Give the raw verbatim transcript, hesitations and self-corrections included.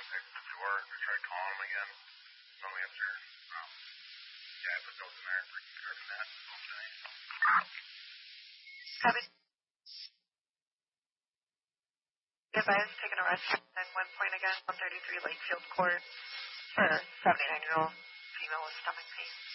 contacted the door. I tried calling them again. No answer. Um, yeah, I put those in there regarding that. Okay. Seven. If I was taking a rest at one point again, one thirty-three Lakefield Court for a seventy-nine-year-old female with stomach pain.